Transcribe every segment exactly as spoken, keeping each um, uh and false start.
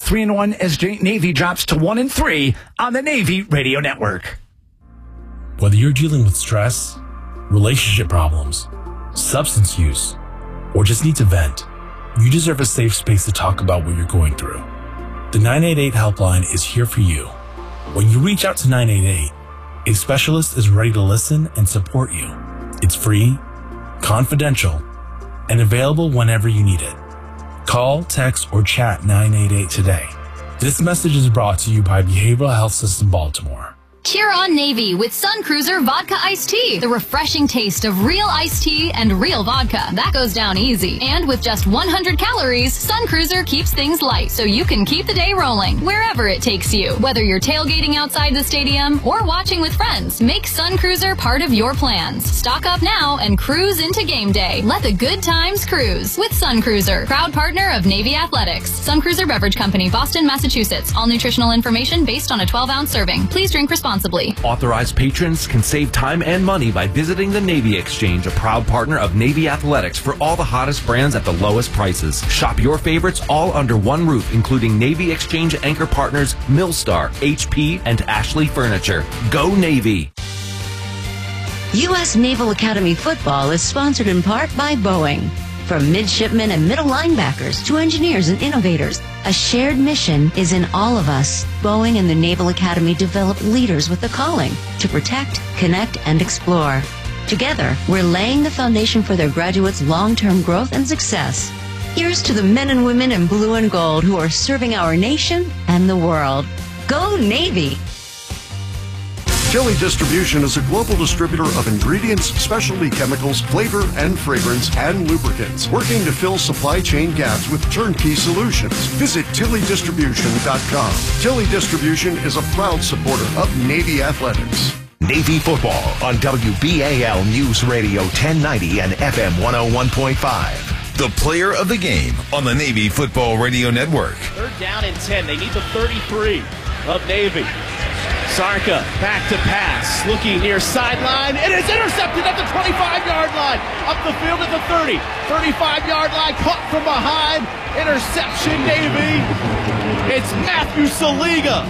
three and one as Navy drops to one and three on the Navy Radio Network. Whether you're dealing with stress, relationship problems, substance use, or just need to vent, you deserve a safe space to talk about what you're going through. The nine eight eight helpline is here for you. When you reach out to nine eight eight, a specialist is ready to listen and support you. It's free, confidential, and available whenever you need it. Call, text, or chat nine eight eight today. This message is brought to you by Behavioral Health System Baltimore. Cheer on Navy with Sun Cruiser Vodka Iced Tea. The refreshing taste of real iced tea and real vodka. That goes down easy. And with just one hundred calories, Sun Cruiser keeps things light so you can keep the day rolling wherever it takes you. Whether you're tailgating outside the stadium or watching with friends, make Sun Cruiser part of your plans. Stock up now and cruise into game day. Let the good times cruise with Sun Cruiser, proud partner of Navy Athletics. Sun Cruiser Beverage Company, Boston, Massachusetts. All nutritional information based on a twelve ounce serving. Please drink responsibly. Authorized patrons can save time and money by visiting the Navy Exchange, a proud partner of Navy Athletics, for all the hottest brands at the lowest prices. Shop your favorites all under one roof, including Navy Exchange anchor partners Millstar, H P, and Ashley Furniture. Go Navy! U S Naval Academy football is sponsored in part by Boeing. From midshipmen and middle linebackers to engineers and innovators, a shared mission is in all of us. Boeing and the Naval Academy develop leaders with a calling to protect, connect, and explore. Together, we're laying the foundation for their graduates' long-term growth and success. Here's to the men and women in blue and gold who are serving our nation and the world. Go Navy! Tilly Distribution is a global distributor of ingredients, specialty chemicals, flavor and fragrance, and lubricants, working to fill supply chain gaps with turnkey solutions. Visit Tilly Distribution dot com. Tilly Distribution is a proud supporter of Navy Athletics. Navy football on W B A L News Radio ten ninety and F M one oh one point five. The player of the game on the Navy Football Radio Network. Third down and ten. They need the thirty-three of Navy. Sarka back to pass, looking near sideline. It is intercepted at the twenty-five yard line. Up the field at the thirty. thirty-five yard line, caught from behind. Interception, Navy. It's Matthew Saliga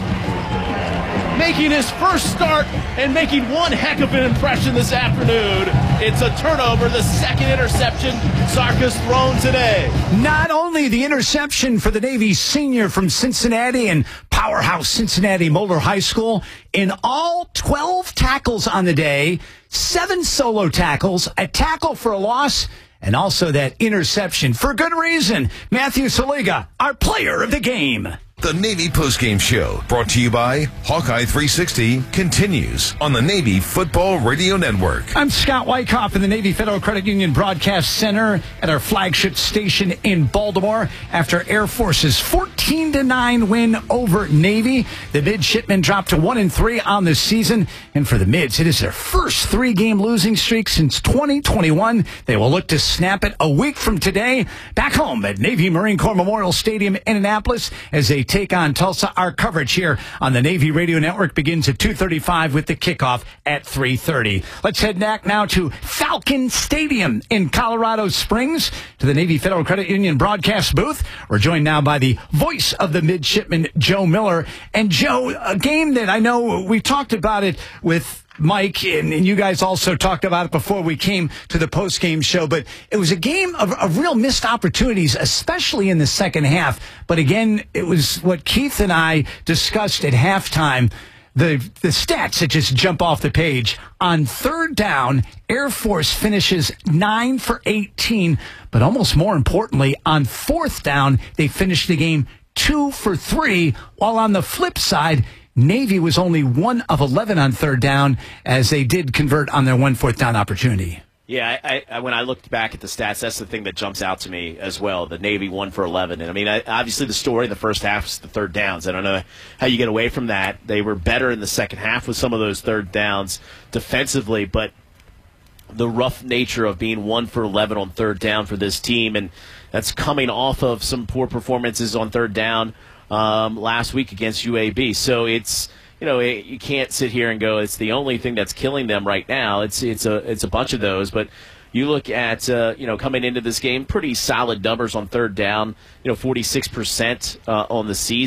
making his first start and making one heck of an impression this afternoon. It's a turnover, the second interception Sarka's thrown today. Not only the interception for the Navy senior from Cincinnati and powerhouse Cincinnati Moeller High School, in all twelve tackles on the day, seven solo tackles, a tackle for a loss, and also that interception for good reason. Matthew Saliga, our player of the game. The Navy Postgame Show, brought to you by Hawkeye three sixty, continues on the Navy Football Radio Network. I'm Scott Wyckoff in the Navy Federal Credit Union Broadcast Center at our flagship station in Baltimore. After Air Force's fourteen to nine win over Navy, the midshipmen dropped to one and three on the season. And for the mids, it is their first three-game losing streak since twenty twenty-one. They will look to snap it a week from today, back home at Navy Marine Corps Memorial Stadium in Annapolis as they take on Tulsa. Our coverage here on the Navy Radio Network begins at two thirty-five with the kickoff at three thirty. Let's head back now to Falcon Stadium in Colorado Springs to the Navy Federal Credit Union broadcast booth. We're joined now by the voice of the midshipman, Joe Miller. And Joe, a game that I know we talked about it with Mike, and, and you guys also talked about it before we came to the post-game show, but it was a game of, of real missed opportunities, especially in the second half. But again, it was what Keith and I discussed at halftime, the, the stats that just jump off the page. On third down, Air Force finishes nine for eighteen, but almost more importantly, on fourth down, they finished the game two for three, while on the flip side, Navy was only one of eleven on third down as they did convert on their one fourth down opportunity. Yeah, I, I, when I looked back at the stats, that's the thing that jumps out to me as well. The Navy one for eleven. And I mean, I, obviously the story in the first half is the third downs. I don't know how you get away from that. They were better in the second half with some of those third downs defensively, but the rough nature of being one for eleven on third down for this team, and that's coming off of some poor performances on third down Um, last week against U A B. So it's, you know, it, you can't sit here and go, it's the only thing that's killing them right now. It's it's a it's a bunch of those. But you look at, uh, you know, coming into this game, pretty solid numbers on third down, you know, forty-six percent uh, on the season.